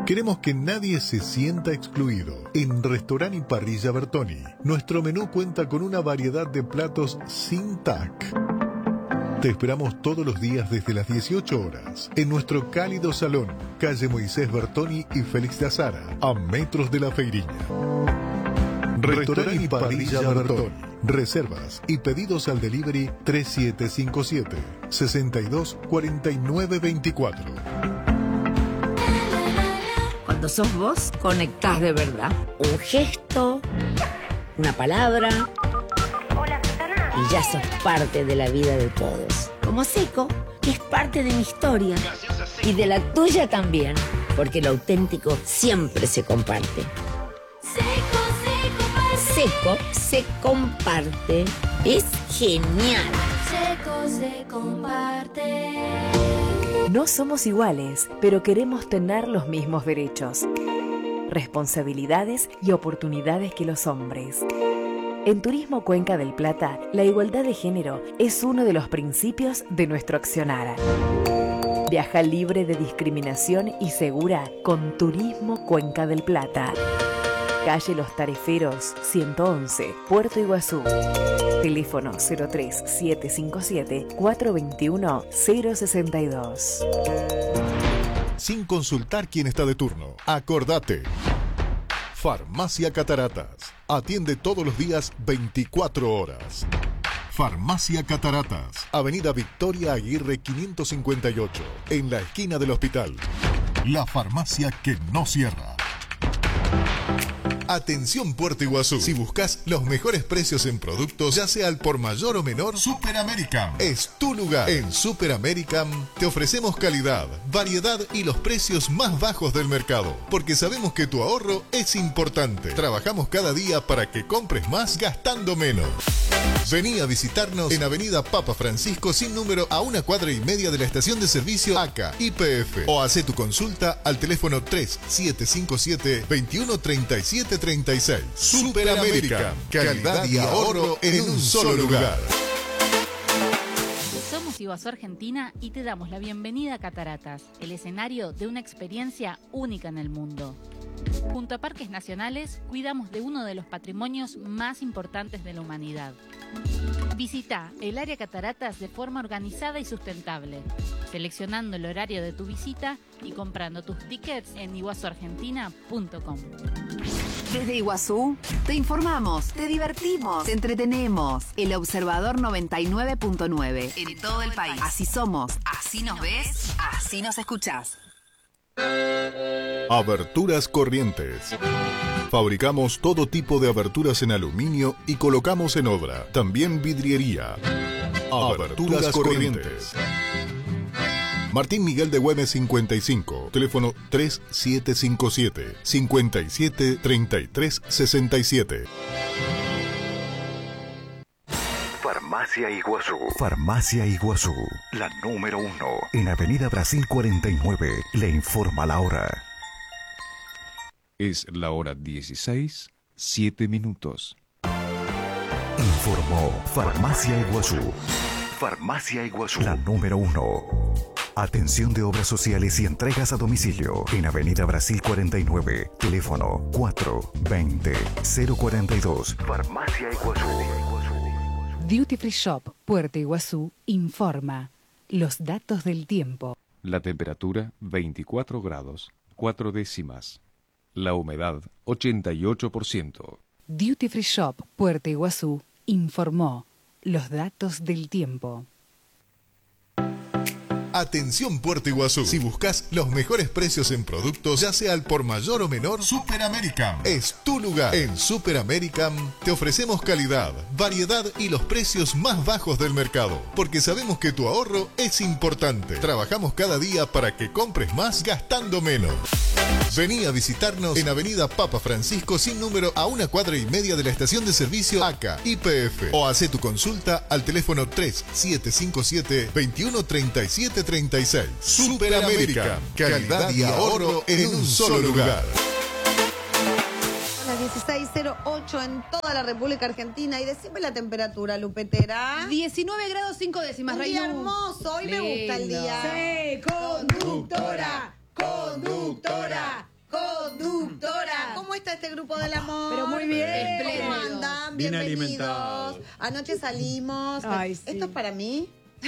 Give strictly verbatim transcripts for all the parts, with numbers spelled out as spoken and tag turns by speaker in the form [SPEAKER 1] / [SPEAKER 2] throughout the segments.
[SPEAKER 1] Queremos que nadie se sienta excluido. En Restaurant y Parrilla Bertoni, nuestro menú cuenta con una variedad de platos sin tac. Te esperamos todos los días desde las dieciocho horas en nuestro cálido salón, calle Moisés Bertoni y Félix de Azara, a metros de la Feiriña. Restaurant y Parrilla Bertoni. Reservas y pedidos al delivery tres siete cinco siete, seis dos cuatro nueve dos cuatro.
[SPEAKER 2] Cuando sos vos, conectás de verdad. Un gesto, una palabra, y ya sos parte de la vida de todos. Como Seco, que es parte de mi historia. Y de la tuya también, porque lo auténtico siempre se comparte. Seco, se comparte. Seco, se comparte. Es genial.
[SPEAKER 3] Seco, se comparte.
[SPEAKER 4] No somos iguales, pero queremos tener los mismos derechos, responsabilidades y oportunidades que los hombres. En Turismo Cuenca del Plata, la igualdad de género es uno de los principios de nuestro accionar. Viaja libre de discriminación y segura con Turismo Cuenca del Plata. Calle Los Tareferos, ciento once, Puerto Iguazú. Teléfono cero tres siete cinco siete, cuatro dos uno, cero seis dos.
[SPEAKER 1] Sin consultar quién está de turno, acordate. Farmacia Cataratas. Atiende todos los días veinticuatro horas. Farmacia Cataratas. Avenida Victoria Aguirre quinientos cincuenta y ocho. En la esquina del hospital. La farmacia que no cierra. Atención Puerto Iguazú. Si buscas los mejores precios en productos, ya sea al por mayor o menor, Super American es tu lugar. En Super American te ofrecemos calidad, variedad y los precios más bajos del mercado, porque sabemos que tu ahorro es importante. Trabajamos cada día para que compres más gastando menos. Vení a visitarnos en Avenida Papa Francisco sin número, a una cuadra y media de la estación de servicio A C A Y P F, o hace tu consulta al teléfono tres siete cinco siete, veintiuno treinta y siete treinta y seis. Super American, calidad y ahorro en un solo lugar.
[SPEAKER 5] Somos Iguazú Argentina y te damos la bienvenida a Cataratas, el escenario de una experiencia única en el mundo. Junto a Parques Nacionales, cuidamos de uno de los patrimonios más importantes de la humanidad. Visita el área Cataratas de forma organizada y sustentable, seleccionando el horario de tu visita y comprando tus tickets en iguazú argentina punto com.
[SPEAKER 6] Desde Iguazú, te informamos, te divertimos, te entretenemos. El Observador noventa y nueve punto nueve, en todo el país. Así somos, así nos ves, así nos escuchás.
[SPEAKER 1] Aberturas Corrientes. Fabricamos todo tipo de aberturas en aluminio y colocamos en obra. También vidriería. Aberturas Corrientes. Martín Miguel de Güemes cincuenta y cinco. Teléfono tres siete cinco siete, cinco siete, tres tres seis siete.
[SPEAKER 7] Farmacia Iguazú. Farmacia Iguazú, la número uno. En Avenida Brasil cuarenta y nueve. Le informa la hora.
[SPEAKER 8] Es la hora dieciséis, siete minutos.
[SPEAKER 7] Informó Farmacia Iguazú. Farmacia Iguazú, la número uno. Atención de obras sociales y entregas a domicilio. En Avenida Brasil cuarenta y nueve. Teléfono cuatro veinte, cero cuarenta y dos. Farmacia Iguazú.
[SPEAKER 9] Duty Free Shop Puerto Iguazú informa los datos del tiempo.
[SPEAKER 8] La temperatura veinticuatro grados, cuatro décimas. La humedad ochenta y ocho por ciento.
[SPEAKER 9] Duty Free Shop Puerto Iguazú informó los datos del tiempo.
[SPEAKER 1] Atención Puerto Iguazú. Si buscas los mejores precios en productos, ya sea al por mayor o menor, Super American es tu lugar. En Super American te ofrecemos calidad, variedad y los precios más bajos del mercado, porque sabemos que tu ahorro es importante. Trabajamos cada día para que compres más gastando menos. Vení a visitarnos en Avenida Papa Francisco sin número, a una cuadra y media de la estación de servicio A C A Y P F, o hace tu consulta al teléfono tres siete cinco siete, veintiuno treinta y siete treinta y seis. Super American, calidad y ahorro en un solo lugar.
[SPEAKER 10] Las dieciséis cero ocho en toda la República Argentina. Y decime la temperatura, Lupetera.
[SPEAKER 11] diecinueve grados cinco décimas.
[SPEAKER 10] Un día hermoso, hoy me gusta el día.
[SPEAKER 11] Sí, conductora, conductora,
[SPEAKER 10] está este grupo del amor?
[SPEAKER 11] Pero muy bien.
[SPEAKER 10] ¿Cómo andan?
[SPEAKER 12] Bien
[SPEAKER 10] Bienvenidos.
[SPEAKER 12] alimentados.
[SPEAKER 10] Anoche salimos.
[SPEAKER 11] Ay, sí.
[SPEAKER 10] Esto es para mí.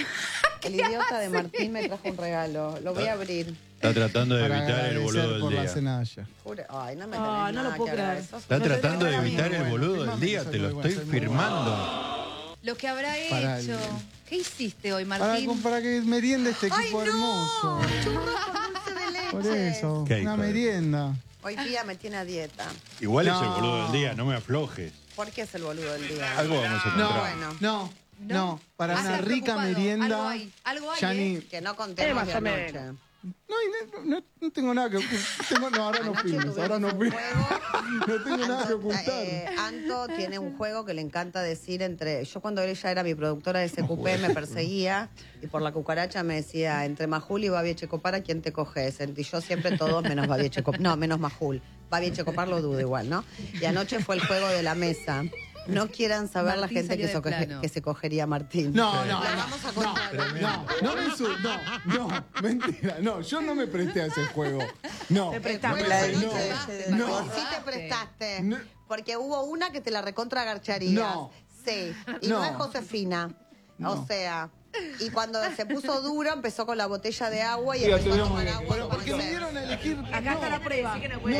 [SPEAKER 10] El idiota de Martín me trajo un regalo. Lo voy a abrir.
[SPEAKER 12] Está tratando de
[SPEAKER 13] Para
[SPEAKER 12] evitar el
[SPEAKER 13] agradecer
[SPEAKER 12] boludo
[SPEAKER 13] por
[SPEAKER 12] del
[SPEAKER 13] la
[SPEAKER 12] día.
[SPEAKER 13] cena ayer.
[SPEAKER 10] Juro- Ay, no me
[SPEAKER 11] Ah,
[SPEAKER 10] tenés
[SPEAKER 11] no lo
[SPEAKER 10] nada
[SPEAKER 11] puedo
[SPEAKER 10] que
[SPEAKER 11] creer.
[SPEAKER 10] agradecer.
[SPEAKER 12] Está
[SPEAKER 11] Yo
[SPEAKER 12] tratando de
[SPEAKER 11] tengo
[SPEAKER 12] evitar
[SPEAKER 11] amigo,
[SPEAKER 12] el boludo del
[SPEAKER 13] Firmame,
[SPEAKER 12] día.
[SPEAKER 13] soy
[SPEAKER 12] Te lo
[SPEAKER 13] muy bueno,
[SPEAKER 12] estoy
[SPEAKER 13] soy muy
[SPEAKER 12] firmando.
[SPEAKER 11] Lo que habrá
[SPEAKER 13] Para
[SPEAKER 11] hecho.
[SPEAKER 13] el-
[SPEAKER 11] ¿Qué hiciste hoy,
[SPEAKER 13] Para,
[SPEAKER 11] Martín?
[SPEAKER 13] para que meriende este equipo
[SPEAKER 10] ¡Ay, no!
[SPEAKER 13] hermoso.
[SPEAKER 10] Churros con dulce de leche.
[SPEAKER 13] Por eso,
[SPEAKER 12] Qué
[SPEAKER 13] una
[SPEAKER 12] hijo de-
[SPEAKER 13] merienda.
[SPEAKER 10] Hoy día me tiene a dieta.
[SPEAKER 12] Igual es
[SPEAKER 13] No.
[SPEAKER 12] el boludo del día, no me aflojes.
[SPEAKER 10] ¿Por qué es el boludo del día?
[SPEAKER 12] Algo vamos a
[SPEAKER 13] No,
[SPEAKER 12] encontrar.
[SPEAKER 10] Bueno.
[SPEAKER 13] no, no, para
[SPEAKER 11] Ah,
[SPEAKER 13] una
[SPEAKER 11] está
[SPEAKER 13] rica
[SPEAKER 11] preocupado.
[SPEAKER 13] merienda.
[SPEAKER 11] Algo hay, algo hay,
[SPEAKER 13] ya
[SPEAKER 11] ¿eh?
[SPEAKER 13] ni-
[SPEAKER 10] Que no contemos de anoche.
[SPEAKER 13] No, y no, no- no tengo nada que ocultar. No, ahora no
[SPEAKER 10] Anoche
[SPEAKER 13] fuimos, ahora no
[SPEAKER 10] tuvimos un
[SPEAKER 13] fuimos.
[SPEAKER 10] juego.
[SPEAKER 13] No tengo nada que
[SPEAKER 10] Anto,
[SPEAKER 13] ocultar.
[SPEAKER 10] eh, Anto tiene un juego que le encanta decir entre... Yo cuando ella era mi productora de S Q P me perseguía y por la cucaracha me decía entre Majul y Babi Echecopar, ¿a quién te coges? Y yo siempre todos menos Babi Echecopar. No, menos Majul. Babi Echecopar lo dudo igual, ¿no? Y anoche fue el juego de la mesa. No quieran saber
[SPEAKER 11] Martín
[SPEAKER 10] la gente
[SPEAKER 11] salió
[SPEAKER 10] que,
[SPEAKER 11] de
[SPEAKER 10] so- que,
[SPEAKER 11] plano.
[SPEAKER 10] que se cogería a Martín.
[SPEAKER 13] No, no,
[SPEAKER 10] La
[SPEAKER 13] no,
[SPEAKER 10] vamos a contar.
[SPEAKER 13] no, no, me insul- no, no, mentira, no, yo no me presté a ese juego. No,
[SPEAKER 11] Te
[SPEAKER 10] El
[SPEAKER 11] prestaste.
[SPEAKER 10] juego
[SPEAKER 13] no,
[SPEAKER 10] de
[SPEAKER 13] no,
[SPEAKER 10] noche,
[SPEAKER 13] no.
[SPEAKER 10] vos sí te prestaste.
[SPEAKER 13] No.
[SPEAKER 10] Porque hubo una que te la recontra garcharías.
[SPEAKER 13] No.
[SPEAKER 10] Sí. Y no,
[SPEAKER 13] No.
[SPEAKER 10] es Josefina.
[SPEAKER 13] No.
[SPEAKER 10] O sea. Y cuando se puso duro, empezó con la botella de agua y
[SPEAKER 13] Sí,
[SPEAKER 10] empezó a
[SPEAKER 13] tenemos
[SPEAKER 10] tomar
[SPEAKER 13] que-
[SPEAKER 10] agua.
[SPEAKER 13] bueno,
[SPEAKER 10] con
[SPEAKER 13] porque me
[SPEAKER 10] sed.
[SPEAKER 13] dieron a elegir.
[SPEAKER 11] Acá
[SPEAKER 13] no.
[SPEAKER 11] está la prueba.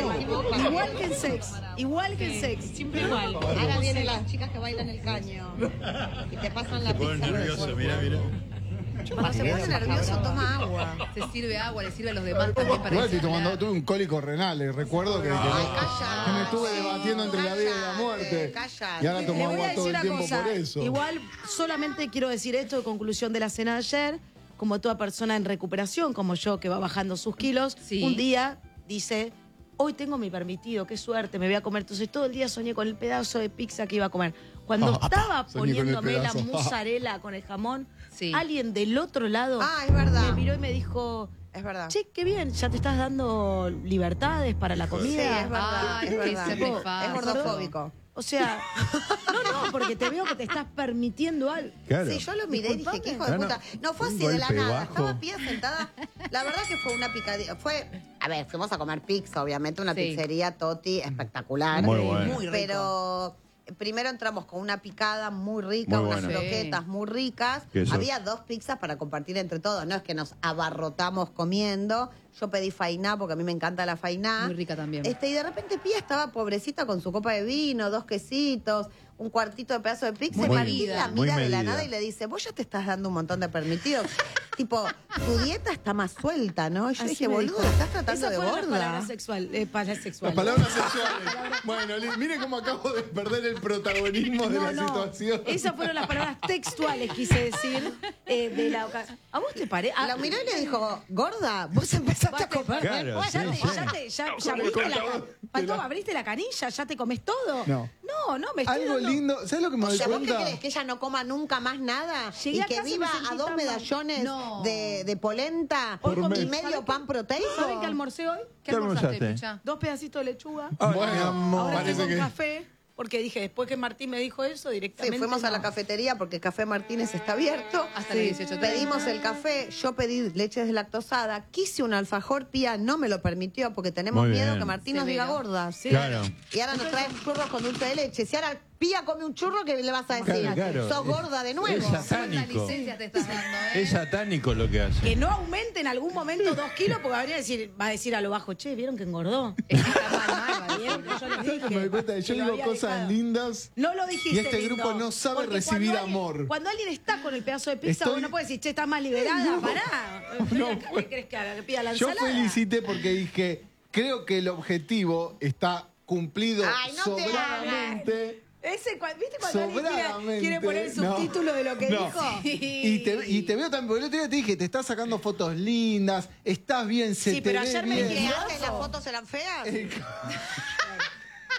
[SPEAKER 10] No.
[SPEAKER 11] Igual que en sex. Igual que en sex.
[SPEAKER 5] Siempre igual.
[SPEAKER 10] Ahora vienen las chicas que bailan el caño. Y te pasan la
[SPEAKER 12] Se pone
[SPEAKER 10] pizza.
[SPEAKER 12] nervioso, mira, mira.
[SPEAKER 10] Cuando se pone nervioso, toma agua.
[SPEAKER 11] Se sirve agua, le sirve a los demás también para
[SPEAKER 13] Igual estoy tomando,
[SPEAKER 11] disimular.
[SPEAKER 13] tuve un cólico renal, eh, recuerdo que, que,
[SPEAKER 10] Ay,
[SPEAKER 13] me-
[SPEAKER 10] calla.
[SPEAKER 13] que me estuve debatiendo entre la vida y la muerte.
[SPEAKER 10] Cállate.
[SPEAKER 13] Y ahora tomo
[SPEAKER 14] Le voy a
[SPEAKER 13] agua todo
[SPEAKER 14] decir
[SPEAKER 13] el
[SPEAKER 14] una
[SPEAKER 13] tiempo
[SPEAKER 14] cosa.
[SPEAKER 13] por eso.
[SPEAKER 14] Igual solamente quiero decir esto de conclusión de la cena de ayer. Como toda persona en recuperación, como yo, que va bajando sus kilos,
[SPEAKER 11] Sí.
[SPEAKER 14] un día dice, hoy tengo mi permitido, qué suerte, me voy a comer. Entonces todo el día soñé con el pedazo de pizza que iba a comer. Cuando
[SPEAKER 13] Ah,
[SPEAKER 14] estaba
[SPEAKER 13] soñé con el
[SPEAKER 14] poniéndome la
[SPEAKER 13] pedazo.
[SPEAKER 14] mozzarella con el jamón,
[SPEAKER 11] Sí.
[SPEAKER 14] alguien del otro lado
[SPEAKER 10] Ah, es verdad.
[SPEAKER 14] me miró y me dijo,
[SPEAKER 10] Es verdad.
[SPEAKER 14] che, qué bien, ya te estás dando libertades para la
[SPEAKER 10] Sí,
[SPEAKER 14] comida.
[SPEAKER 10] es verdad.
[SPEAKER 11] Ay,
[SPEAKER 10] es
[SPEAKER 11] qué
[SPEAKER 10] verdad.
[SPEAKER 11] nefasto.
[SPEAKER 10] Es gordofóbico.
[SPEAKER 14] O sea, no, no, porque te veo que te estás permitiendo algo.
[SPEAKER 12] Claro.
[SPEAKER 10] Sí, yo lo miré y dije, qué hijo de
[SPEAKER 12] No, no.
[SPEAKER 10] puta. No fue
[SPEAKER 12] Un
[SPEAKER 10] así de la
[SPEAKER 12] golpe
[SPEAKER 10] nada.
[SPEAKER 12] bajo.
[SPEAKER 10] Estaba pía sentada. La verdad que fue una picadilla. Fue, a ver, fuimos a comer pizza, obviamente, una
[SPEAKER 11] Sí.
[SPEAKER 10] pizzería Toti espectacular.
[SPEAKER 12] Muy bueno.
[SPEAKER 10] Muy rico. Pero primero entramos con una picada muy rica,
[SPEAKER 12] Muy
[SPEAKER 10] unas
[SPEAKER 12] buena.
[SPEAKER 10] croquetas
[SPEAKER 11] Sí.
[SPEAKER 10] muy ricas.
[SPEAKER 12] Queso.
[SPEAKER 10] Había dos pizzas para compartir entre todos. No es que nos abarrotamos comiendo. Yo pedí fainá porque a mí me encanta la fainá.
[SPEAKER 11] Muy rica también.
[SPEAKER 10] Este, y de repente Pía estaba pobrecita con su copa de vino, dos quesitos, un cuartito de pedazo de pizza.
[SPEAKER 11] Muy
[SPEAKER 10] y Martín
[SPEAKER 11] medida.
[SPEAKER 10] la
[SPEAKER 12] Muy
[SPEAKER 10] mira de la
[SPEAKER 12] medida.
[SPEAKER 10] nada y le dice, vos ya te estás dando un montón de permitidos. Tipo, tu dieta está más suelta, ¿no? Y yo
[SPEAKER 14] Así
[SPEAKER 10] dije,
[SPEAKER 14] me
[SPEAKER 10] boludo,
[SPEAKER 14] dijo.
[SPEAKER 10] estás tratando
[SPEAKER 14] Esas
[SPEAKER 10] de
[SPEAKER 14] fueron las
[SPEAKER 10] gorda.
[SPEAKER 14] palabras sexual, eh, palabras
[SPEAKER 13] Las
[SPEAKER 14] sexuales.
[SPEAKER 13] palabras sexuales. Bueno, Liz, mire cómo acabo de perder el protagonismo de
[SPEAKER 14] No,
[SPEAKER 13] la
[SPEAKER 14] no,
[SPEAKER 13] situación.
[SPEAKER 14] esas fueron las palabras textuales, quise decir, eh, de la ocasión. ¿A vos te parece?
[SPEAKER 10] La miró y le dijo, gorda, vos empezaste a comer.
[SPEAKER 12] Claro,
[SPEAKER 10] después".
[SPEAKER 12] sí,
[SPEAKER 14] Ya, te,
[SPEAKER 12] sí.
[SPEAKER 14] ya, te- ya, ya abriste la, ca- Faltó, abriste la canilla, ya te comes todo.
[SPEAKER 13] No.
[SPEAKER 14] No, no, me estoy
[SPEAKER 13] Algo
[SPEAKER 14] dando-
[SPEAKER 13] lindo, ¿sabes lo que me
[SPEAKER 10] O
[SPEAKER 13] doy
[SPEAKER 10] sea, ¿vos qué
[SPEAKER 13] cuenta?
[SPEAKER 10] crees? ¿Que ella no coma nunca más nada?
[SPEAKER 14] Llegué
[SPEAKER 10] ¿Y
[SPEAKER 14] a
[SPEAKER 10] que
[SPEAKER 14] casa y
[SPEAKER 10] viva
[SPEAKER 14] me sentí
[SPEAKER 10] a dos
[SPEAKER 14] tan mal.
[SPEAKER 10] medallones
[SPEAKER 11] No.
[SPEAKER 10] de, de polenta
[SPEAKER 14] Hoy comí-
[SPEAKER 10] y medio
[SPEAKER 14] ¿saben
[SPEAKER 10] pan
[SPEAKER 14] qué-
[SPEAKER 10] proteico?
[SPEAKER 14] ¿Saben qué almorcé hoy?
[SPEAKER 11] ¿Qué
[SPEAKER 12] ¿Qué
[SPEAKER 11] almorzaste,
[SPEAKER 12] almorzaste?
[SPEAKER 11] Picha?
[SPEAKER 14] Dos pedacitos de lechuga.
[SPEAKER 13] Ay, mi amor.
[SPEAKER 14] Ahora
[SPEAKER 13] Parece
[SPEAKER 14] tengo un
[SPEAKER 13] que-
[SPEAKER 14] café, porque dije, después que Martín me dijo eso,
[SPEAKER 10] Sí,
[SPEAKER 14] directamente...
[SPEAKER 10] fuimos a la
[SPEAKER 14] no.
[SPEAKER 10] cafetería porque Café Martínez está abierto.
[SPEAKER 11] Hasta las dieciocho treinta.
[SPEAKER 10] Pedimos el café, yo pedí leche deslactosada, quise un alfajor, Pía no me lo permitió porque tenemos
[SPEAKER 12] Muy
[SPEAKER 10] miedo
[SPEAKER 12] bien.
[SPEAKER 10] que Martín nos diga
[SPEAKER 11] Severo.
[SPEAKER 10] gorda.
[SPEAKER 12] Claro.
[SPEAKER 10] Y ahora nos traen churros con dulce de leche. Si ahora Pía come un churro, ¿qué le vas a decir?
[SPEAKER 12] Claro, claro.
[SPEAKER 10] Sos gorda de nuevo.
[SPEAKER 12] Es
[SPEAKER 11] ¿Cuántas
[SPEAKER 12] satánico.
[SPEAKER 11] licencias te estás dando, eh?
[SPEAKER 12] Es satánico lo que hace.
[SPEAKER 14] Que no aumente en algún momento dos kilos, porque va a, decir, va a decir a lo bajo, che, ¿vieron que engordó?
[SPEAKER 11] Es que está mal, mal, mal.
[SPEAKER 14] ¿Vieron que yo les
[SPEAKER 13] ¿Sabes que
[SPEAKER 14] dije?
[SPEAKER 13] me doy cuenta? Yo
[SPEAKER 14] que lo
[SPEAKER 13] digo
[SPEAKER 14] había
[SPEAKER 13] cosas
[SPEAKER 14] dejado?
[SPEAKER 13] lindas.
[SPEAKER 14] No lo dijiste
[SPEAKER 13] Y este
[SPEAKER 14] lindo,
[SPEAKER 13] grupo no sabe
[SPEAKER 14] porque
[SPEAKER 13] recibir
[SPEAKER 14] cuando alguien-
[SPEAKER 13] amor.
[SPEAKER 14] Cuando alguien está con el pedazo de pizza,
[SPEAKER 13] Estoy-
[SPEAKER 14] vos no puedes decir, che, está más liberada,
[SPEAKER 13] No.
[SPEAKER 14] pará.
[SPEAKER 13] No,
[SPEAKER 14] ¿Qué
[SPEAKER 13] fue-
[SPEAKER 14] crees que haga? ¿Que pida la
[SPEAKER 13] Yo
[SPEAKER 14] ensalada?
[SPEAKER 13] felicité porque dije, creo que el objetivo está cumplido
[SPEAKER 10] Ay, no te
[SPEAKER 13] sobradamente.
[SPEAKER 14] Ese, cua- ¿Viste cuando alguien quiere,
[SPEAKER 13] Sobradamente.
[SPEAKER 14] quiere poner el
[SPEAKER 13] No.
[SPEAKER 14] subtítulo de lo que
[SPEAKER 13] No.
[SPEAKER 14] dijo?
[SPEAKER 13] Y te, y te veo también, porque el otro día te dije, te estás sacando fotos lindas, estás bien, se
[SPEAKER 14] Sí,
[SPEAKER 13] te
[SPEAKER 14] pero
[SPEAKER 13] ve
[SPEAKER 14] ayer me
[SPEAKER 13] bien.
[SPEAKER 10] ¿Que
[SPEAKER 14] dije-
[SPEAKER 10] antes las fotos eran feas?
[SPEAKER 13] Eh,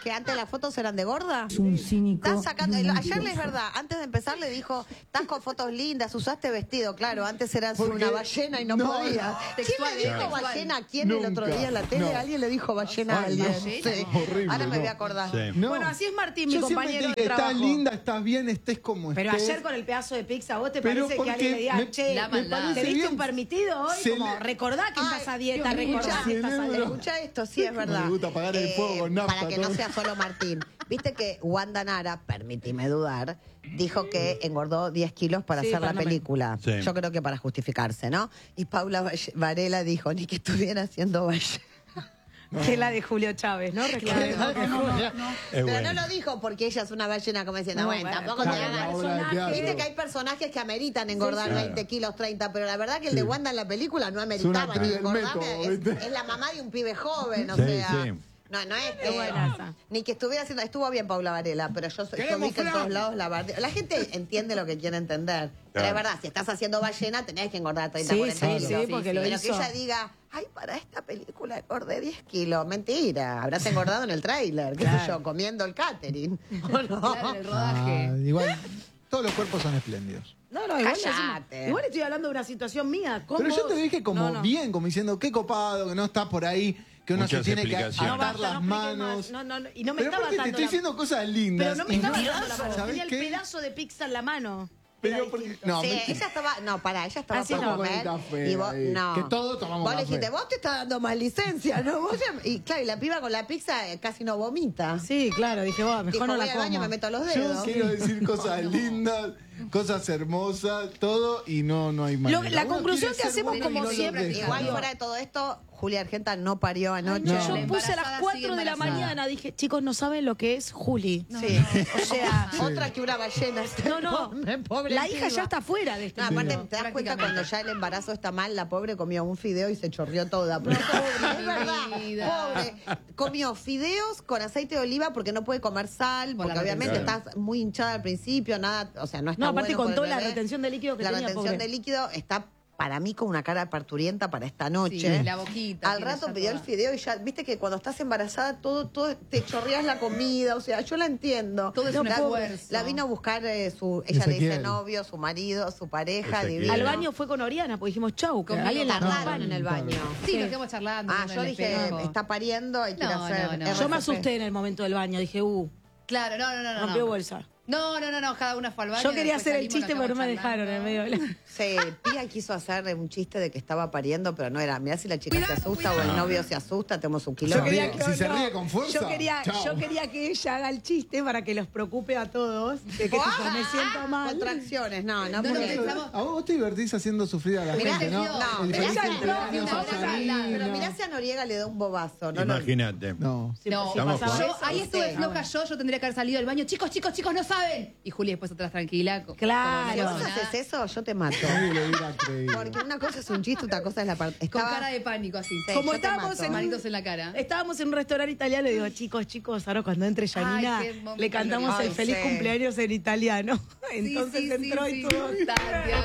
[SPEAKER 10] que antes las fotos eran de gorda?
[SPEAKER 15] Es un cínico.
[SPEAKER 10] Estás sacando,
[SPEAKER 15] y un
[SPEAKER 10] ayer
[SPEAKER 15] mentiroso.
[SPEAKER 10] es verdad, antes de empezar le dijo, estás con fotos lindas, usaste vestido, claro, antes eras
[SPEAKER 13] Porque-
[SPEAKER 10] una ballena y no,
[SPEAKER 13] no,
[SPEAKER 10] podías.
[SPEAKER 13] no.
[SPEAKER 10] ¿Quién
[SPEAKER 11] Textual,
[SPEAKER 10] le dijo
[SPEAKER 11] textual.
[SPEAKER 10] ballena a quién el otro
[SPEAKER 13] Nunca.
[SPEAKER 10] día en la tele?
[SPEAKER 13] No.
[SPEAKER 10] Alguien le dijo ballena a
[SPEAKER 13] Ay,
[SPEAKER 10] alguien.
[SPEAKER 13] no.
[SPEAKER 10] Sí.
[SPEAKER 13] Horrible,
[SPEAKER 10] Ahora me
[SPEAKER 13] no.
[SPEAKER 10] voy a acordar.
[SPEAKER 12] Sí.
[SPEAKER 13] No.
[SPEAKER 14] Bueno, así es Martín, mi
[SPEAKER 13] Yo siempre
[SPEAKER 14] compañero
[SPEAKER 13] te
[SPEAKER 14] de
[SPEAKER 13] dije,
[SPEAKER 14] trabajo.
[SPEAKER 13] estás linda, estás bien, estés como
[SPEAKER 14] Pero
[SPEAKER 13] estés.
[SPEAKER 14] ayer con el pedazo de pizza, ¿vos te
[SPEAKER 13] Pero
[SPEAKER 14] parece que alguien le
[SPEAKER 13] porque
[SPEAKER 14] diga,
[SPEAKER 13] me-
[SPEAKER 14] che,
[SPEAKER 11] La
[SPEAKER 14] me
[SPEAKER 11] maldad.
[SPEAKER 14] parece ¿te diste un permitido hoy?
[SPEAKER 13] Se
[SPEAKER 14] Como,
[SPEAKER 13] le-
[SPEAKER 14] recordá que
[SPEAKER 10] Ay,
[SPEAKER 14] estás a dieta,
[SPEAKER 10] Dios,
[SPEAKER 14] recordá
[SPEAKER 10] escuchá,
[SPEAKER 14] que estás a
[SPEAKER 13] cerebro.
[SPEAKER 14] dieta.
[SPEAKER 10] Escucha esto, sí es
[SPEAKER 13] Me
[SPEAKER 10] verdad. Eh,
[SPEAKER 13] gusta apagar el fuego con nafta,
[SPEAKER 10] Para que no
[SPEAKER 13] todo.
[SPEAKER 10] sea solo Martín. Viste que Wanda Nara, permitime dudar, dijo que engordó diez kilos para
[SPEAKER 14] Sí,
[SPEAKER 10] hacer la
[SPEAKER 14] para no me-
[SPEAKER 10] película.
[SPEAKER 12] Sí.
[SPEAKER 10] Yo creo que para justificarse, ¿no? Y Paula Valle- Varela dijo, ni que estuviera haciendo valle.
[SPEAKER 14] Que es la de Julio Chávez, ¿no? Recordemos.
[SPEAKER 12] Es
[SPEAKER 10] Pero
[SPEAKER 12] bueno.
[SPEAKER 10] no lo dijo porque ella es una ballena como diciendo,
[SPEAKER 14] No,
[SPEAKER 10] bueno,
[SPEAKER 14] bueno,
[SPEAKER 10] tampoco
[SPEAKER 14] claro,
[SPEAKER 10] te
[SPEAKER 14] la
[SPEAKER 10] hagas.
[SPEAKER 13] obra de teatro.
[SPEAKER 10] Viste que hay personajes que ameritan engordar
[SPEAKER 12] sí.
[SPEAKER 10] veinte kilos, treinta, pero la verdad que el de
[SPEAKER 13] Sí.
[SPEAKER 10] Wanda en la película no
[SPEAKER 13] una
[SPEAKER 10] ameritaba
[SPEAKER 13] actriz
[SPEAKER 10] ni
[SPEAKER 13] del
[SPEAKER 10] engordar,
[SPEAKER 13] método,
[SPEAKER 10] es,
[SPEAKER 13] ¿viste?
[SPEAKER 10] es la mamá de un pibe joven, o
[SPEAKER 12] Sí,
[SPEAKER 10] sea.
[SPEAKER 12] sí.
[SPEAKER 10] No, no es
[SPEAKER 14] Qué
[SPEAKER 10] que,
[SPEAKER 14] buena esa.
[SPEAKER 10] ni que estuviera haciendo, estuvo bien Paula Varela, pero yo, soy- yo vi que en todos lados la bardea- La gente entiende lo que quiere entender. Pero es
[SPEAKER 12] Claro.
[SPEAKER 10] verdad, si estás haciendo ballena tenés que engordar treinta,
[SPEAKER 14] Sí,
[SPEAKER 10] cuarenta
[SPEAKER 14] sí,
[SPEAKER 10] kilos.
[SPEAKER 14] sí, porque lo
[SPEAKER 10] pero
[SPEAKER 14] hizo.
[SPEAKER 10] que ella diga, ay, para esta película engordé diez kilos. Mentira, habrás engordado en el tráiler, qué sé
[SPEAKER 14] Claro.
[SPEAKER 10] yo, comiendo el catering. ¿O no?
[SPEAKER 11] Claro, en el rodaje.
[SPEAKER 13] Ah, igual, todos los cuerpos son espléndidos.
[SPEAKER 14] No, no, igual,
[SPEAKER 10] Cállate.
[SPEAKER 14] decimos- igual estoy hablando de una situación mía. ¿Cómo
[SPEAKER 13] Pero yo te
[SPEAKER 14] vos?
[SPEAKER 13] dije como
[SPEAKER 14] No, no.
[SPEAKER 13] bien, como diciendo, qué copado, que no está por ahí, que uno
[SPEAKER 12] Muchas
[SPEAKER 13] se tiene que
[SPEAKER 12] explicaciones.
[SPEAKER 14] No,
[SPEAKER 13] atar
[SPEAKER 14] basta,
[SPEAKER 13] las
[SPEAKER 14] no expliques
[SPEAKER 13] manos.
[SPEAKER 14] más. No, no, no, y no me
[SPEAKER 13] Pero
[SPEAKER 14] estaba
[SPEAKER 13] porque te
[SPEAKER 14] dando
[SPEAKER 13] estoy
[SPEAKER 14] la-
[SPEAKER 13] diciendo cosas lindas.
[SPEAKER 14] Pero no me
[SPEAKER 13] y
[SPEAKER 14] estaba dando la mano.
[SPEAKER 13] ¿sabés
[SPEAKER 14] Tenía el
[SPEAKER 13] qué?
[SPEAKER 14] pedazo de pizza en la mano.
[SPEAKER 13] Pero
[SPEAKER 14] Era
[SPEAKER 13] porque-
[SPEAKER 14] distinto.
[SPEAKER 13] no,
[SPEAKER 10] Sí,
[SPEAKER 13] mentira.
[SPEAKER 10] ella estaba, no, pará, ella estaba
[SPEAKER 14] Ah, sí,
[SPEAKER 10] por
[SPEAKER 14] no.
[SPEAKER 10] comer
[SPEAKER 13] Con el café
[SPEAKER 10] y vos,
[SPEAKER 13] ahí,
[SPEAKER 10] no.
[SPEAKER 13] que todos tomamos
[SPEAKER 10] Vos le
[SPEAKER 13] café.
[SPEAKER 10] dijiste, vos te estás dando más licencia, ¿no? Vos ya- y claro, y la piba con la pizza eh, casi no vomita.
[SPEAKER 14] Sí, claro, dije, vos, mejor
[SPEAKER 10] Dijo,
[SPEAKER 14] no
[SPEAKER 10] voy
[SPEAKER 14] la
[SPEAKER 10] al baño y
[SPEAKER 14] como.
[SPEAKER 10] me meto los
[SPEAKER 13] Yo
[SPEAKER 10] dedos.
[SPEAKER 13] quiero decir cosas lindas, cosas hermosas, todo, y no, no hay manera.
[SPEAKER 14] la
[SPEAKER 13] Uno
[SPEAKER 14] conclusión
[SPEAKER 13] quiere
[SPEAKER 14] que
[SPEAKER 13] ser
[SPEAKER 14] hacemos
[SPEAKER 13] bueno
[SPEAKER 14] como
[SPEAKER 13] y no lo
[SPEAKER 14] siempre,
[SPEAKER 13] deja.
[SPEAKER 10] Igual fuera de todo esto, Julia Argenta no parió anoche.
[SPEAKER 14] Yo
[SPEAKER 11] La
[SPEAKER 14] puse a
[SPEAKER 11] embarazada
[SPEAKER 14] las
[SPEAKER 11] sigue
[SPEAKER 14] cuatro de la
[SPEAKER 11] embarazada.
[SPEAKER 14] mañana, dije, chicos, no saben lo que es Juli.
[SPEAKER 10] Sí.
[SPEAKER 14] O sea,
[SPEAKER 10] Otra que una ballena. este
[SPEAKER 14] no, no,
[SPEAKER 10] pobre, pobre
[SPEAKER 14] la hija
[SPEAKER 10] piba.
[SPEAKER 14] ya está fuera de este
[SPEAKER 10] No, aparte,
[SPEAKER 14] mundo.
[SPEAKER 10] te das cuenta
[SPEAKER 11] Prácticamente.
[SPEAKER 10] cuando ya el embarazo está mal, la pobre comió un fideo y se chorrió toda. Pero pobre, es verdad,
[SPEAKER 11] vida.
[SPEAKER 10] pobre. Comió fideos con aceite de oliva porque no puede comer sal,
[SPEAKER 11] Por
[SPEAKER 10] porque
[SPEAKER 11] la
[SPEAKER 10] obviamente
[SPEAKER 12] retención.
[SPEAKER 10] estás muy hinchada al principio, nada, o sea, no está
[SPEAKER 14] No, aparte
[SPEAKER 10] bueno
[SPEAKER 14] con
[SPEAKER 10] por el
[SPEAKER 14] toda la
[SPEAKER 10] bebé.
[SPEAKER 14] retención de líquido que
[SPEAKER 10] La
[SPEAKER 14] tenía,
[SPEAKER 10] retención
[SPEAKER 14] pobre.
[SPEAKER 10] de líquido está para mí con una cara parturienta para esta noche.
[SPEAKER 11] Sí, la boquita.
[SPEAKER 10] Al
[SPEAKER 11] tiene
[SPEAKER 10] rato
[SPEAKER 11] ya
[SPEAKER 10] pidió el
[SPEAKER 11] toda.
[SPEAKER 10] fideo y ya, viste que cuando estás embarazada todo, todo te chorreas la comida, o sea, yo la entiendo.
[SPEAKER 11] Todo es un
[SPEAKER 10] la,
[SPEAKER 11] esfuerzo.
[SPEAKER 10] la vino a buscar eh, su, ella le dice
[SPEAKER 13] Ezequiel.
[SPEAKER 10] novio, su marido, su pareja,
[SPEAKER 12] Ezequiel.
[SPEAKER 10] divino.
[SPEAKER 14] Al baño fue con Oriana, porque dijimos chau, que
[SPEAKER 11] Conmigo
[SPEAKER 14] alguien la
[SPEAKER 10] tardaron
[SPEAKER 14] acompañe.
[SPEAKER 10] en el baño.
[SPEAKER 11] Sí, nos quedamos charlando.
[SPEAKER 10] Ah,
[SPEAKER 11] viendo
[SPEAKER 10] yo
[SPEAKER 11] el
[SPEAKER 10] dije,
[SPEAKER 11] espejo.
[SPEAKER 10] está pariendo y quiere
[SPEAKER 11] No,
[SPEAKER 10] hacer
[SPEAKER 11] no, no.
[SPEAKER 10] R C P.
[SPEAKER 14] Yo me asusté en el momento del baño, dije, uh,
[SPEAKER 11] Claro, no, no, no. no,
[SPEAKER 14] rompió
[SPEAKER 11] no.
[SPEAKER 14] bolsa.
[SPEAKER 11] No, no, no, no, cada una fue al baño.
[SPEAKER 14] Yo quería
[SPEAKER 11] después
[SPEAKER 14] hacer el
[SPEAKER 11] salimos,
[SPEAKER 14] chiste,
[SPEAKER 11] nos
[SPEAKER 14] pero no me
[SPEAKER 11] quedamos
[SPEAKER 14] dejaron en
[SPEAKER 11] charlando.
[SPEAKER 14] medio de la...
[SPEAKER 10] Sí, Pía quiso hacer un chiste de que estaba pariendo, pero no era. Mirá si la chica
[SPEAKER 11] Cuidado,
[SPEAKER 10] se asusta
[SPEAKER 11] cuidado.
[SPEAKER 10] o el novio se asusta, tenemos un quilombo.
[SPEAKER 14] Yo quería
[SPEAKER 13] Si
[SPEAKER 14] que,
[SPEAKER 13] se
[SPEAKER 14] no,
[SPEAKER 13] ríe con fuerza,
[SPEAKER 14] Yo quería,
[SPEAKER 13] chao.
[SPEAKER 14] yo quería que ella haga el chiste para que los preocupe a todos. De que tipo, me siento mal.
[SPEAKER 10] Contracciones, no, no,
[SPEAKER 11] No, no,
[SPEAKER 10] porque-
[SPEAKER 11] pensamos-
[SPEAKER 13] A vos, vos te divertís haciendo sufrir a la
[SPEAKER 10] Mirá,
[SPEAKER 13] gente, ¿no?
[SPEAKER 10] no,
[SPEAKER 13] El
[SPEAKER 10] mirá
[SPEAKER 13] feliz
[SPEAKER 10] si a-
[SPEAKER 13] cumpleaños
[SPEAKER 11] no,
[SPEAKER 13] a
[SPEAKER 11] no,
[SPEAKER 13] Sarina.
[SPEAKER 10] Pero mirá si a Noriega le da un bobazo, ¿no? lo-
[SPEAKER 12] Imagínate.
[SPEAKER 13] No.
[SPEAKER 14] Sí,
[SPEAKER 11] No,
[SPEAKER 14] sí
[SPEAKER 12] Estamos
[SPEAKER 14] pasaba
[SPEAKER 12] con-
[SPEAKER 11] yo,
[SPEAKER 14] eso.
[SPEAKER 11] ahí estuve
[SPEAKER 10] Sí.
[SPEAKER 11] floja yo, yo tendría que haber salido del baño. Chicos, chicos, chicos, no saben. Y Juli después atrás tranquila. co-
[SPEAKER 14] Claro.
[SPEAKER 10] Si
[SPEAKER 11] como
[SPEAKER 10] vos
[SPEAKER 11] no nada,
[SPEAKER 10] haces eso, yo te mato.
[SPEAKER 13] Nadie lo hubiera creído.
[SPEAKER 10] Porque una cosa es un chiste, otra cosa es la parte.
[SPEAKER 11] Con
[SPEAKER 10] Estaba-
[SPEAKER 11] cara de pánico así.
[SPEAKER 10] Sí,
[SPEAKER 14] Como
[SPEAKER 10] yo te
[SPEAKER 14] estábamos
[SPEAKER 10] mato.
[SPEAKER 14] en un-
[SPEAKER 11] Manitos en la cara.
[SPEAKER 14] Estábamos en un restaurante italiano y digo, chicos, chicos, ahora cuando entre Janina,
[SPEAKER 11] Ay, qué momento
[SPEAKER 14] le cantamos
[SPEAKER 10] glorioso.
[SPEAKER 14] el feliz
[SPEAKER 10] Ay, sí.
[SPEAKER 14] cumpleaños en italiano. Entonces
[SPEAKER 11] Sí, sí,
[SPEAKER 14] entró
[SPEAKER 11] sí,
[SPEAKER 14] y
[SPEAKER 11] sí.
[SPEAKER 14] todo.
[SPEAKER 11] Tatia,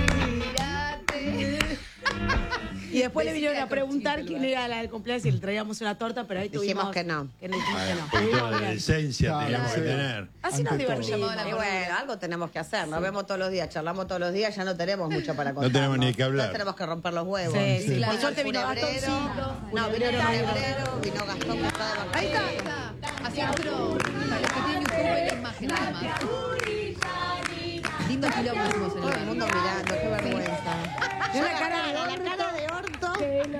[SPEAKER 11] mírate.
[SPEAKER 14] Y después le vinieron
[SPEAKER 11] Decía
[SPEAKER 14] a preguntar
[SPEAKER 11] con
[SPEAKER 14] quién
[SPEAKER 11] chiste,
[SPEAKER 14] era la del cumpleaños y le traíamos una torta, pero ahí
[SPEAKER 10] Dijimos
[SPEAKER 14] tuvimos...
[SPEAKER 10] que no.
[SPEAKER 14] Que no dijimos que no.
[SPEAKER 12] Un poquito
[SPEAKER 14] Estuvimos
[SPEAKER 12] de
[SPEAKER 14] bien.
[SPEAKER 12] decencia
[SPEAKER 13] Claro,
[SPEAKER 12] teníamos que
[SPEAKER 13] sí.
[SPEAKER 12] tener.
[SPEAKER 14] Así nos
[SPEAKER 13] Ante todo.
[SPEAKER 14] divertimos.
[SPEAKER 11] Llamado a la
[SPEAKER 10] Y bueno, algo tenemos que hacer. Nos vemos todos los días, charlamos todos los días, ya no tenemos mucho para contar.
[SPEAKER 12] tenemos ni que hablar.
[SPEAKER 10] tenemos que romper los huevos.
[SPEAKER 14] Sí, sí.
[SPEAKER 11] Claro.
[SPEAKER 14] Por suerte vino
[SPEAKER 10] Funebrero.
[SPEAKER 14] Gastoncito.
[SPEAKER 10] No, vino el Funebrero, vino Gastón que está de vacaciones.
[SPEAKER 11] Ahí está, ahí está. Así otro. Para los que tienen YouTube, ven la imagen nada más. Lindo quilombo hicimos en el
[SPEAKER 10] Todo el
[SPEAKER 11] baño.
[SPEAKER 10] mundo mirando, qué vergüenza.
[SPEAKER 14] Tiene una cara de
[SPEAKER 10] la
[SPEAKER 14] orto.
[SPEAKER 10] cara de orto.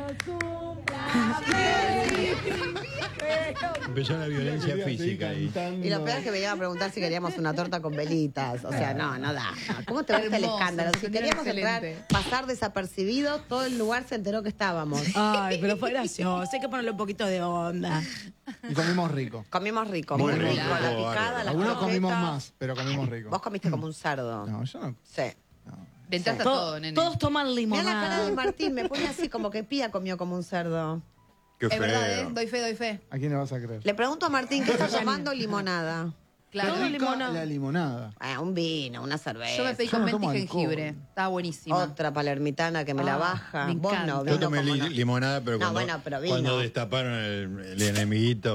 [SPEAKER 12] Empezó la violencia física ahí.
[SPEAKER 10] Y lo peor es que me iban a preguntar si queríamos una torta con velitas. O sea, no, no da. no. ¿Cómo te gusta el
[SPEAKER 11] Hermoso,
[SPEAKER 10] escándalo?
[SPEAKER 11] se
[SPEAKER 10] Si
[SPEAKER 11] enteraron
[SPEAKER 10] queríamos entrar,
[SPEAKER 11] excelente.
[SPEAKER 10] pasar desapercibidos, todo el lugar se enteró que estábamos.
[SPEAKER 14] Ay, pero fue gracioso. Hay que ponerle un poquito de onda.
[SPEAKER 13] Y comimos rico.
[SPEAKER 10] Comimos rico,
[SPEAKER 12] Muy
[SPEAKER 10] muy rico.
[SPEAKER 12] rico,
[SPEAKER 10] La
[SPEAKER 12] bárbaro.
[SPEAKER 10] picada, las
[SPEAKER 13] Algunos comimos
[SPEAKER 10] croquetas.
[SPEAKER 13] más, pero comimos rico.
[SPEAKER 10] Vos comiste como un cerdo.
[SPEAKER 13] No, yo no.
[SPEAKER 10] Sí.
[SPEAKER 11] Le entraste a
[SPEAKER 14] Todo-
[SPEAKER 11] todo, nene.
[SPEAKER 14] todos toman
[SPEAKER 10] Mira la cara de
[SPEAKER 14] limonada.
[SPEAKER 10] Martín, me pone así como que Pía comió como un cerdo.
[SPEAKER 12] Qué
[SPEAKER 11] Es verdad, ¿eh?
[SPEAKER 12] feo.
[SPEAKER 11] Doy fe, doy fe.
[SPEAKER 13] ¿A quién le vas a creer?
[SPEAKER 10] Le pregunto a Martín qué está tomando limonada.
[SPEAKER 11] Claro.
[SPEAKER 14] Todo
[SPEAKER 13] Rica
[SPEAKER 14] limonada.
[SPEAKER 13] La limonada.
[SPEAKER 10] Ah, un vino, una cerveza.
[SPEAKER 11] Yo me pedí
[SPEAKER 13] Yo
[SPEAKER 11] con
[SPEAKER 13] no
[SPEAKER 11] menta y
[SPEAKER 13] tomo
[SPEAKER 11] jengibre.
[SPEAKER 13] alcohol.
[SPEAKER 11] Estaba buenísima.
[SPEAKER 10] Otra palermitana que me la
[SPEAKER 11] Ah,
[SPEAKER 10] baja.
[SPEAKER 11] me
[SPEAKER 10] Vos
[SPEAKER 11] encanta.
[SPEAKER 10] no,
[SPEAKER 12] Yo
[SPEAKER 10] vino
[SPEAKER 12] tomé
[SPEAKER 10] como
[SPEAKER 12] li-
[SPEAKER 10] no.
[SPEAKER 12] limonada, pero
[SPEAKER 10] No,
[SPEAKER 12] cuando,
[SPEAKER 10] bueno, pero vino.
[SPEAKER 12] cuando destaparon el, el enemiguito.